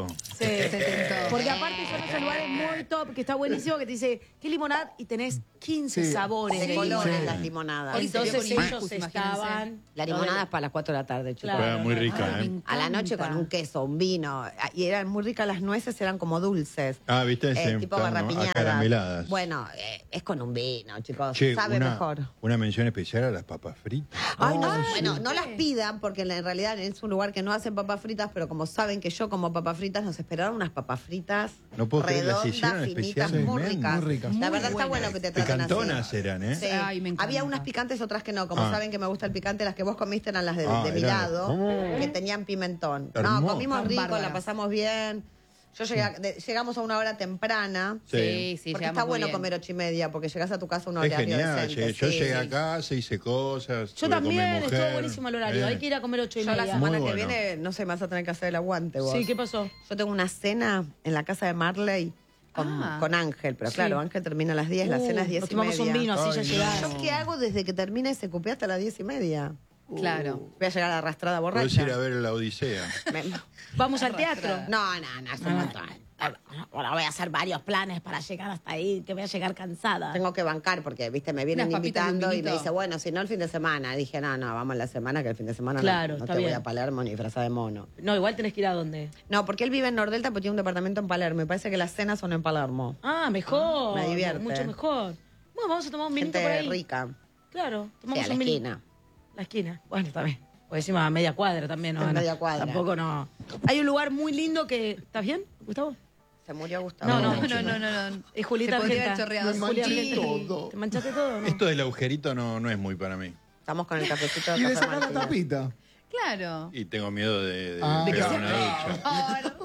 [SPEAKER 14] Sí.
[SPEAKER 11] Se tentó.
[SPEAKER 14] Porque aparte son esos lugares muy top, que está buenísimo, que te dice, ¿qué limonada? Y tenés quince
[SPEAKER 13] Sí.
[SPEAKER 14] sabores
[SPEAKER 10] De
[SPEAKER 14] de
[SPEAKER 10] colores
[SPEAKER 14] limonada.
[SPEAKER 10] las limonadas.
[SPEAKER 14] Entonces
[SPEAKER 11] Hoy se vio con
[SPEAKER 14] ellos
[SPEAKER 11] Imagínense.
[SPEAKER 14] estaban...
[SPEAKER 10] La limonada es para las cuatro de la tarde, chicos.
[SPEAKER 14] Claro.
[SPEAKER 12] Muy rica,
[SPEAKER 11] Ay,
[SPEAKER 12] ¿eh?
[SPEAKER 11] me
[SPEAKER 10] A la noche
[SPEAKER 11] encanta.
[SPEAKER 10] con un queso, un vino. Y eran muy ricas las nueces, eran como dulces.
[SPEAKER 12] Ah, ¿viste?
[SPEAKER 10] Eh,
[SPEAKER 12] Ese
[SPEAKER 10] tipo
[SPEAKER 12] plano,
[SPEAKER 10] garrapiñadas.
[SPEAKER 12] acarameladas.
[SPEAKER 10] Bueno, eh, es con un vino, chicos.
[SPEAKER 12] Che,
[SPEAKER 10] Sabe
[SPEAKER 12] una,
[SPEAKER 10] mejor.
[SPEAKER 12] una mención especial a las papas fritas.
[SPEAKER 10] Ay, no,
[SPEAKER 14] Ay,
[SPEAKER 10] bueno,
[SPEAKER 14] sí.
[SPEAKER 10] no las pidan porque en realidad es un lugar que no hacen papas fritas, pero como saben que yo como papas fritas, nos esperaron unas papas fritas
[SPEAKER 12] No puedo creer, las
[SPEAKER 10] redondas,
[SPEAKER 12] hicieron
[SPEAKER 10] finitas,
[SPEAKER 12] especiales,
[SPEAKER 10] muy
[SPEAKER 12] men.
[SPEAKER 10] ricas.
[SPEAKER 13] Muy ricas.
[SPEAKER 10] La
[SPEAKER 11] Muy
[SPEAKER 10] verdad está
[SPEAKER 11] buenas.
[SPEAKER 10] bueno que te traten así.
[SPEAKER 12] Picantonas eran, ¿eh?
[SPEAKER 10] Sí.
[SPEAKER 11] Ay, me encanta.
[SPEAKER 10] Había unas picantes, otras que no. Como
[SPEAKER 12] Ah.
[SPEAKER 10] saben que me gusta el picante, las que vos comiste eran las de,
[SPEAKER 12] Ah,
[SPEAKER 10] de mi
[SPEAKER 12] eran-
[SPEAKER 10] lado,
[SPEAKER 12] Oh.
[SPEAKER 10] que tenían pimentón. No,
[SPEAKER 12] Hermoso.
[SPEAKER 10] comimos
[SPEAKER 11] Están
[SPEAKER 10] rico,
[SPEAKER 11] bárbaras.
[SPEAKER 10] la pasamos bien. Yo llegué a- de- llegamos a una hora temprana.
[SPEAKER 11] Sí, sí,
[SPEAKER 10] Porque
[SPEAKER 11] llegamos
[SPEAKER 10] está
[SPEAKER 11] muy
[SPEAKER 10] bueno
[SPEAKER 11] bien.
[SPEAKER 10] comer ocho y media, porque llegas a tu casa a un
[SPEAKER 12] Es
[SPEAKER 10] horario
[SPEAKER 12] genial.
[SPEAKER 10] decente.
[SPEAKER 12] llegué- yo
[SPEAKER 10] sí.
[SPEAKER 12] llegué a casa, hice cosas.
[SPEAKER 14] Yo
[SPEAKER 12] estuve con mi
[SPEAKER 14] también,
[SPEAKER 12] mujer.
[SPEAKER 14] estuvo buenísimo el horario.
[SPEAKER 12] Eh.
[SPEAKER 14] Hay que ir a comer ocho y
[SPEAKER 10] Yo la
[SPEAKER 14] media.
[SPEAKER 10] semana
[SPEAKER 12] Muy
[SPEAKER 10] que
[SPEAKER 12] bueno.
[SPEAKER 10] viene, no sé, me vas a tener que hacer el aguante vos.
[SPEAKER 14] Sí, ¿qué pasó?
[SPEAKER 10] Yo tengo una cena en la casa de Marley con,
[SPEAKER 11] Ah.
[SPEAKER 10] con Ángel, pero
[SPEAKER 14] Sí.
[SPEAKER 10] claro, Ángel termina a las diez, la
[SPEAKER 14] Uh,
[SPEAKER 10] cena es diez
[SPEAKER 14] nos
[SPEAKER 10] y
[SPEAKER 14] tomamos
[SPEAKER 10] media.
[SPEAKER 14] un vino, así ya
[SPEAKER 12] Ay,
[SPEAKER 14] llegás.
[SPEAKER 10] ¿Yo qué hago desde que termina ese cupé hasta las diez y media?
[SPEAKER 11] Claro.
[SPEAKER 10] Voy a llegar arrastrada
[SPEAKER 12] Puedes
[SPEAKER 10] borracha.
[SPEAKER 12] ir a ver la Odisea.
[SPEAKER 10] Me-
[SPEAKER 14] Vamos al teatro.
[SPEAKER 10] No, no, no, es un montón.
[SPEAKER 14] Ahora voy a hacer varios planes para llegar hasta ahí, que voy a llegar cansada.
[SPEAKER 10] Tengo que bancar porque, viste, me vienen
[SPEAKER 11] Unas papitas y un
[SPEAKER 10] invitando y me
[SPEAKER 11] vinito.
[SPEAKER 10] dice, bueno, si no el fin de semana. Dije, no, no, vamos la semana, que el fin de semana no-
[SPEAKER 14] Claro,
[SPEAKER 10] no,
[SPEAKER 14] está
[SPEAKER 10] te voy
[SPEAKER 14] bien.
[SPEAKER 10] a Palermo ni disfrazada de mono.
[SPEAKER 14] No, igual tenés que ir a dónde.
[SPEAKER 10] No, porque él vive en Nordelta, pero tiene un departamento en Palermo. Me parece que las cenas son en Palermo.
[SPEAKER 14] Ah, mejor.
[SPEAKER 10] Me divierte.
[SPEAKER 14] Mucho mejor. Bueno, vamos a tomar un minuto por
[SPEAKER 10] Gente
[SPEAKER 14] ahí.
[SPEAKER 10] rica.
[SPEAKER 14] Claro,
[SPEAKER 10] Sí,
[SPEAKER 14] tomamos
[SPEAKER 10] a la
[SPEAKER 14] un minuto.
[SPEAKER 10] esquina.
[SPEAKER 14] La esquina. Bueno, está bien. Pues encima a media cuadra también, ¿no?
[SPEAKER 10] En
[SPEAKER 14] No,
[SPEAKER 10] media cuadra.
[SPEAKER 14] Tampoco no. Hay un lugar muy lindo que. ¿Estás bien, Gustavo?
[SPEAKER 10] Se murió Gustavo.
[SPEAKER 14] No, no,
[SPEAKER 11] No, no, no, no. no.
[SPEAKER 14] Es Julieta
[SPEAKER 11] Se podría
[SPEAKER 14] Argenta.
[SPEAKER 11] haber chorreado.
[SPEAKER 14] No, Julieta
[SPEAKER 13] manché
[SPEAKER 14] Argenta.
[SPEAKER 13] todo.
[SPEAKER 14] ¿Te manchaste todo? No?
[SPEAKER 12] Esto del agujerito no, no es muy para mí.
[SPEAKER 10] Estamos con el cafecito de
[SPEAKER 13] Y le
[SPEAKER 10] Café
[SPEAKER 13] sacás la
[SPEAKER 10] Martínez.
[SPEAKER 13] tapita.
[SPEAKER 11] Claro.
[SPEAKER 12] Y tengo miedo de, de
[SPEAKER 13] Ah.
[SPEAKER 12] pegar
[SPEAKER 13] De que
[SPEAKER 12] una ducha.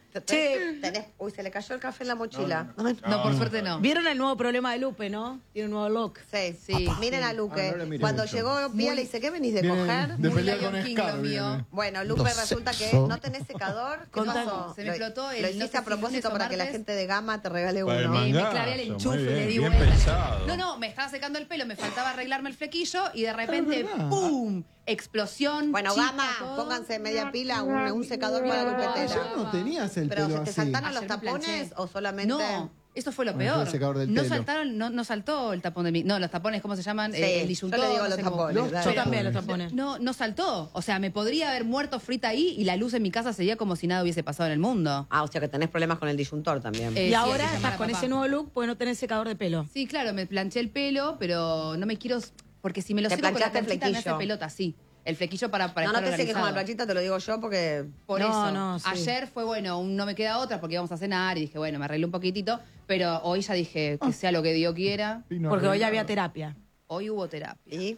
[SPEAKER 10] Che, tenés... Uy, se le cayó el café en la mochila. Ay,
[SPEAKER 11] No, por suerte no.
[SPEAKER 14] ¿Vieron el nuevo problema de Lupe, no? Tiene un nuevo look.
[SPEAKER 10] Sí,
[SPEAKER 11] Sí.
[SPEAKER 10] Miren a Luque.
[SPEAKER 13] Ah, no le miré
[SPEAKER 10] Cuando
[SPEAKER 13] mucho.
[SPEAKER 10] llegó Pía le dice, ¿qué venís de
[SPEAKER 13] Viene
[SPEAKER 10] coger?
[SPEAKER 13] de
[SPEAKER 11] Muy
[SPEAKER 13] pelear
[SPEAKER 11] Lion
[SPEAKER 13] con
[SPEAKER 11] King
[SPEAKER 13] Scar.
[SPEAKER 11] lo mío.
[SPEAKER 13] viene.
[SPEAKER 10] Bueno, Lupe
[SPEAKER 13] No
[SPEAKER 10] resulta que
[SPEAKER 13] sexo.
[SPEAKER 10] no tenés secador. ¿Qué
[SPEAKER 14] Contame.
[SPEAKER 10] pasó?
[SPEAKER 11] Se me
[SPEAKER 10] Lo-
[SPEAKER 11] explotó el-
[SPEAKER 10] Lo
[SPEAKER 11] no
[SPEAKER 10] hiciste
[SPEAKER 11] sé
[SPEAKER 10] a
[SPEAKER 11] si
[SPEAKER 10] propósito
[SPEAKER 11] lunes o
[SPEAKER 10] para que la
[SPEAKER 11] martes.
[SPEAKER 10] gente de Gama te regale
[SPEAKER 12] Para el
[SPEAKER 10] uno.
[SPEAKER 11] Eh, me
[SPEAKER 12] mangazo,
[SPEAKER 11] clavé el
[SPEAKER 12] muy
[SPEAKER 11] enchufe,
[SPEAKER 12] bien,
[SPEAKER 11] le di
[SPEAKER 12] bien
[SPEAKER 11] vuelta.
[SPEAKER 12] pensado.
[SPEAKER 11] No, no, me estaba secando el pelo, me faltaba arreglarme el flequillo y de repente,
[SPEAKER 13] verdad.
[SPEAKER 11] ¡pum! Explosión.
[SPEAKER 10] Bueno,
[SPEAKER 11] chica,
[SPEAKER 10] Gama,
[SPEAKER 11] todo.
[SPEAKER 10] pónganse media pila, un, un secador para Lupetera.
[SPEAKER 13] Ayer no tenías el
[SPEAKER 10] Pero
[SPEAKER 13] pelo
[SPEAKER 10] ¿se te
[SPEAKER 13] así.
[SPEAKER 10] saltaron los
[SPEAKER 11] Ayer me
[SPEAKER 10] tapones
[SPEAKER 11] planché.
[SPEAKER 10] o solamente...?
[SPEAKER 11] No, eso fue lo
[SPEAKER 13] Ah, fue
[SPEAKER 11] peor.
[SPEAKER 13] el secador del
[SPEAKER 11] no
[SPEAKER 13] pelo.
[SPEAKER 11] saltaron, no, no saltó el tapón de mi. No, los tapones, ¿cómo se llaman?
[SPEAKER 10] Sí,
[SPEAKER 11] Eh, el
[SPEAKER 10] yo
[SPEAKER 11] disyuntor.
[SPEAKER 10] le digo
[SPEAKER 11] no
[SPEAKER 10] los
[SPEAKER 11] sé cómo.
[SPEAKER 10] tapones.
[SPEAKER 13] Los
[SPEAKER 10] dale.
[SPEAKER 14] Yo también los tapones.
[SPEAKER 11] No, no saltó. O sea, me podría haber muerto frita ahí y la luz en mi casa sería como si nada hubiese pasado en el mundo.
[SPEAKER 10] Ah, o sea que tenés problemas con el disyuntor también.
[SPEAKER 11] Eh,
[SPEAKER 14] Y
[SPEAKER 11] sí,
[SPEAKER 14] ahora
[SPEAKER 11] hay que llamar
[SPEAKER 14] estás
[SPEAKER 11] a
[SPEAKER 14] con
[SPEAKER 11] papá.
[SPEAKER 14] ese nuevo look porque no tenés secador de pelo.
[SPEAKER 11] Sí, claro, me planché el pelo, pero no me quiero. Porque si me lo
[SPEAKER 10] Te
[SPEAKER 11] seco con la
[SPEAKER 10] planchaste el
[SPEAKER 11] planchita me hace
[SPEAKER 10] flequillo.
[SPEAKER 11] pelota, sí. El flequillo para, para
[SPEAKER 10] no, no
[SPEAKER 11] estar
[SPEAKER 10] te seques con la
[SPEAKER 11] organizado.
[SPEAKER 10] planchita, te lo digo yo porque...
[SPEAKER 11] Por
[SPEAKER 14] No,
[SPEAKER 11] eso.
[SPEAKER 14] no, sí.
[SPEAKER 11] Ayer fue bueno, un no me queda otra porque íbamos a cenar y dije, bueno, me arreglé un poquitito, pero hoy ya dije que sea lo que Dios quiera.
[SPEAKER 13] Vino
[SPEAKER 14] Porque hoy
[SPEAKER 13] arreglado.
[SPEAKER 14] había terapia.
[SPEAKER 11] Hoy hubo terapia.
[SPEAKER 10] ¿Y?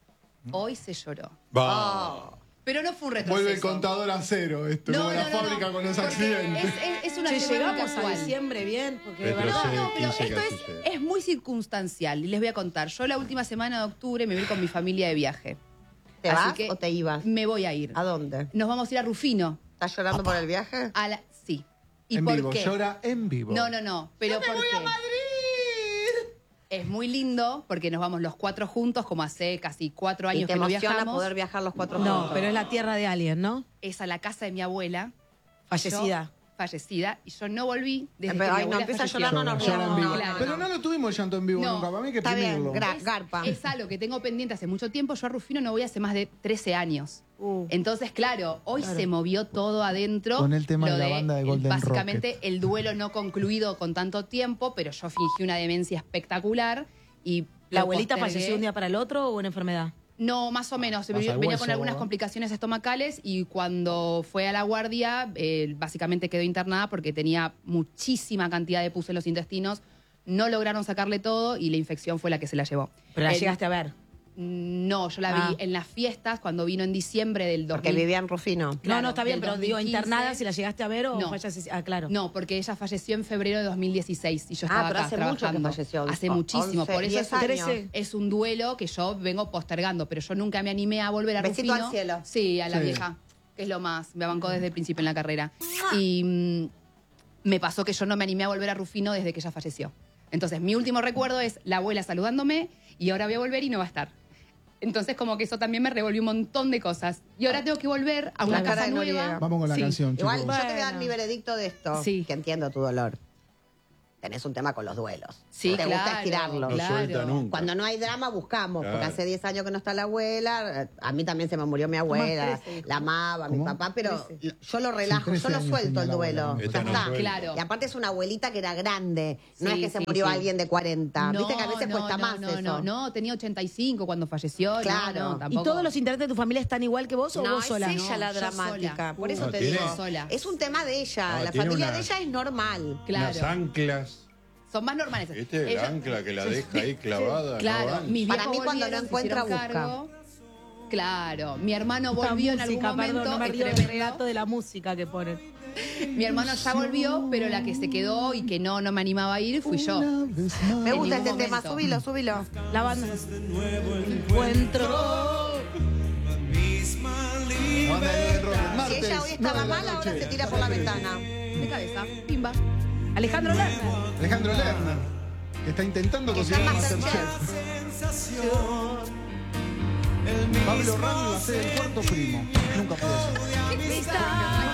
[SPEAKER 11] Hoy se lloró.
[SPEAKER 12] Va.
[SPEAKER 11] Pero no fue un retroceso.
[SPEAKER 13] Vuelve el contador a cero, esto,
[SPEAKER 11] No,
[SPEAKER 13] como
[SPEAKER 11] no,
[SPEAKER 13] la
[SPEAKER 11] no,
[SPEAKER 13] fábrica
[SPEAKER 11] no.
[SPEAKER 13] con los
[SPEAKER 11] Porque
[SPEAKER 13] accidentes.
[SPEAKER 11] Es, es, es una
[SPEAKER 14] Che,
[SPEAKER 11] temática
[SPEAKER 14] llegamos a
[SPEAKER 11] actual.
[SPEAKER 14] diciembre bien, porque de
[SPEAKER 12] Retrocede.
[SPEAKER 14] verdad.
[SPEAKER 11] No, pero
[SPEAKER 12] quince
[SPEAKER 11] esto es,
[SPEAKER 12] casilleros.
[SPEAKER 11] es muy circunstancial y les voy a contar. Yo la última semana de octubre me voy con mi familia de viaje.
[SPEAKER 10] ¿Te
[SPEAKER 11] Así
[SPEAKER 10] vas
[SPEAKER 11] que
[SPEAKER 10] o te ibas?
[SPEAKER 11] Me voy a ir.
[SPEAKER 10] ¿A dónde?
[SPEAKER 11] Nos vamos a ir a Rufino.
[SPEAKER 10] ¿Estás llorando por el viaje?
[SPEAKER 11] A la, sí. ¿Y
[SPEAKER 13] En
[SPEAKER 11] por
[SPEAKER 13] vivo,
[SPEAKER 11] qué?
[SPEAKER 13] llora en vivo.
[SPEAKER 11] No, no, no. Pero ¿por qué? Es muy lindo porque nos vamos los cuatro juntos, como hace casi cuatro
[SPEAKER 10] ¿Y
[SPEAKER 11] años
[SPEAKER 10] te
[SPEAKER 11] que no
[SPEAKER 10] emociona
[SPEAKER 11] viajamos.
[SPEAKER 10] poder viajar los cuatro
[SPEAKER 14] No,
[SPEAKER 10] juntos?
[SPEAKER 14] pero es la tierra de alguien, ¿no?
[SPEAKER 11] Es a la casa de mi abuela.
[SPEAKER 14] Fallecida.
[SPEAKER 11] Yo- fallecida. Y yo no volví desde
[SPEAKER 10] Eh, pero,
[SPEAKER 11] que mi
[SPEAKER 10] ay, no,
[SPEAKER 11] abuela
[SPEAKER 10] empieza a
[SPEAKER 11] falleció.
[SPEAKER 10] llorar, no, no,
[SPEAKER 13] Llora, llora en
[SPEAKER 10] no,
[SPEAKER 13] vivo.
[SPEAKER 10] no, no.
[SPEAKER 13] Pero no lo tuvimos llanto en vivo
[SPEAKER 11] No.
[SPEAKER 13] nunca, para mí hay que
[SPEAKER 10] Está bien,
[SPEAKER 13] exprimirlo.
[SPEAKER 10] gra- garpa.
[SPEAKER 11] Es algo que tengo pendiente hace mucho tiempo. Yo a Rufino no voy hace más de trece años.
[SPEAKER 14] Uh.
[SPEAKER 11] Entonces, claro, hoy
[SPEAKER 14] Claro.
[SPEAKER 11] se movió todo adentro.
[SPEAKER 13] Con el tema
[SPEAKER 11] lo
[SPEAKER 13] de la banda de
[SPEAKER 11] el-
[SPEAKER 13] Golden
[SPEAKER 11] Básicamente,
[SPEAKER 13] Rocket.
[SPEAKER 11] el duelo no concluido con tanto tiempo, pero yo fingí una demencia espectacular y
[SPEAKER 14] ¿La
[SPEAKER 11] lo
[SPEAKER 14] abuelita
[SPEAKER 11] postergué.
[SPEAKER 14] falleció un día para el otro o una enfermedad?
[SPEAKER 11] No, más o menos.
[SPEAKER 13] Pasa
[SPEAKER 11] Venía
[SPEAKER 13] el
[SPEAKER 11] venía
[SPEAKER 13] hueso,
[SPEAKER 11] con algunas
[SPEAKER 13] ¿no?
[SPEAKER 11] complicaciones estomacales y cuando fue a la guardia, eh, básicamente quedó internada porque tenía muchísima cantidad de pus en los intestinos. No lograron sacarle todo y la infección fue la que se la llevó.
[SPEAKER 14] Pero la
[SPEAKER 11] El-
[SPEAKER 14] llegaste a ver.
[SPEAKER 11] No, yo la vi
[SPEAKER 14] Ah.
[SPEAKER 11] en las fiestas cuando vino en diciembre del dos mil.
[SPEAKER 10] Porque vivía en Rufino.
[SPEAKER 14] no,
[SPEAKER 11] Claro,
[SPEAKER 14] no, está bien,
[SPEAKER 11] del
[SPEAKER 14] pero digo,
[SPEAKER 11] dos mil quince.
[SPEAKER 14] internada, si la llegaste a ver o
[SPEAKER 11] No.
[SPEAKER 14] falleció. Ah, claro.
[SPEAKER 11] No, porque ella falleció en febrero de dos mil dieciséis y yo estaba
[SPEAKER 10] Ah, pero
[SPEAKER 11] acá
[SPEAKER 10] hace mucho que
[SPEAKER 11] trabajando.
[SPEAKER 10] falleció.
[SPEAKER 11] Hace
[SPEAKER 10] O-
[SPEAKER 11] muchísimo.
[SPEAKER 10] once,
[SPEAKER 11] Por eso
[SPEAKER 10] diez
[SPEAKER 11] es un,
[SPEAKER 10] años.
[SPEAKER 11] es un duelo que yo vengo postergando, pero yo nunca me animé a volver a
[SPEAKER 10] Besito
[SPEAKER 11] Rufino.
[SPEAKER 10] al cielo.
[SPEAKER 11] Sí, a la
[SPEAKER 13] Sí.
[SPEAKER 11] vieja, que es lo más. Me bancó desde el principio en la carrera. Y mm, me pasó que yo no me animé a volver a Rufino desde que ella falleció. Entonces, mi último recuerdo es la abuela saludándome y ahora voy a volver y no va a estar. Entonces como que eso también me revolvió un montón de cosas. Y ahora tengo que volver a una
[SPEAKER 10] La cara
[SPEAKER 11] casa
[SPEAKER 10] de
[SPEAKER 11] nueva.
[SPEAKER 10] Noriega.
[SPEAKER 13] Vamos con la
[SPEAKER 11] Sí.
[SPEAKER 13] canción,
[SPEAKER 10] Igual
[SPEAKER 13] chicos.
[SPEAKER 10] yo te voy a dar mi veredicto de esto,
[SPEAKER 11] Sí.
[SPEAKER 10] que entiendo tu dolor. Tenés un tema con los duelos.
[SPEAKER 11] Sí,
[SPEAKER 10] te
[SPEAKER 11] claro,
[SPEAKER 10] gusta estirarlos.
[SPEAKER 12] No suelta nunca.
[SPEAKER 10] Cuando no hay drama, buscamos.
[SPEAKER 12] Claro.
[SPEAKER 10] Porque hace diez años que no está la abuela. A mí también se me murió mi abuela. La amaba, mi
[SPEAKER 13] ¿Cómo?
[SPEAKER 10] papá. Pero yo lo relajo,
[SPEAKER 13] trece
[SPEAKER 10] yo lo
[SPEAKER 13] años
[SPEAKER 10] suelto
[SPEAKER 13] tenía
[SPEAKER 10] el
[SPEAKER 13] la
[SPEAKER 10] duelo.
[SPEAKER 13] abuela.
[SPEAKER 10] Ya
[SPEAKER 12] Esta no
[SPEAKER 10] está.
[SPEAKER 12] suelta.
[SPEAKER 11] Claro.
[SPEAKER 10] Y aparte es una abuelita que era grande. No
[SPEAKER 11] Sí,
[SPEAKER 10] es que se
[SPEAKER 11] sí,
[SPEAKER 10] murió
[SPEAKER 11] sí.
[SPEAKER 10] alguien de cuarenta. Viste que a veces
[SPEAKER 11] no,
[SPEAKER 10] cuesta
[SPEAKER 11] no,
[SPEAKER 10] más
[SPEAKER 11] no,
[SPEAKER 10] eso.
[SPEAKER 11] no, no, tenía ochenta y cinco cuando falleció.
[SPEAKER 10] Claro.
[SPEAKER 11] No, no,
[SPEAKER 14] ¿Y
[SPEAKER 11] tampoco.
[SPEAKER 14] todos los integrantes de tu familia están igual que vos o
[SPEAKER 10] No,
[SPEAKER 14] vos sola?
[SPEAKER 10] es ella
[SPEAKER 11] No,
[SPEAKER 10] la
[SPEAKER 11] yo
[SPEAKER 10] dramática.
[SPEAKER 11] sola.
[SPEAKER 10] Por eso
[SPEAKER 12] No,
[SPEAKER 10] te
[SPEAKER 12] tiene-
[SPEAKER 10] digo.
[SPEAKER 11] sola.
[SPEAKER 10] Es un tema de ella.
[SPEAKER 12] No,
[SPEAKER 10] la
[SPEAKER 12] tiene
[SPEAKER 10] familia
[SPEAKER 12] una-
[SPEAKER 10] de ella es normal.
[SPEAKER 12] Unas
[SPEAKER 11] Claro.
[SPEAKER 12] anclas.
[SPEAKER 11] Son más normales.
[SPEAKER 12] ¿Viste?
[SPEAKER 11] Ella-
[SPEAKER 12] La ancla que la deja ahí clavada.
[SPEAKER 11] Claro,
[SPEAKER 12] no van.
[SPEAKER 11] mis
[SPEAKER 10] Para
[SPEAKER 11] viejos
[SPEAKER 10] mí cuando
[SPEAKER 11] volvieron,
[SPEAKER 10] no encuentra,
[SPEAKER 11] se hicieron cargo. Claro, mi hermano volvió en algún
[SPEAKER 14] música,
[SPEAKER 11] momento.
[SPEAKER 14] perdón, no me
[SPEAKER 11] es
[SPEAKER 14] río del
[SPEAKER 11] tremendo.
[SPEAKER 14] relato de la música que ponen.
[SPEAKER 11] Mi hermano ya volvió, pero la que se quedó y que no, no me animaba a ir fui yo.
[SPEAKER 10] Me
[SPEAKER 11] En
[SPEAKER 10] gusta
[SPEAKER 11] ningún
[SPEAKER 10] este tema.
[SPEAKER 11] momento.
[SPEAKER 10] Subilo, subilo.
[SPEAKER 14] La banda. Encuentro.
[SPEAKER 13] Banda de rock,
[SPEAKER 10] Si
[SPEAKER 13] martes,
[SPEAKER 10] ella hoy estaba
[SPEAKER 13] nueve de la
[SPEAKER 10] mal, ahora
[SPEAKER 13] noche.
[SPEAKER 10] se tira por la ventana.
[SPEAKER 11] De cabeza, pimba.
[SPEAKER 14] Alejandro Lerner.
[SPEAKER 13] Alejandro Lerner, que está intentando
[SPEAKER 10] Que
[SPEAKER 13] conseguir
[SPEAKER 10] está en
[SPEAKER 13] Masterchef. Pablo Rami va a ser el cuarto primo. Nunca pudo ser.
[SPEAKER 14] Está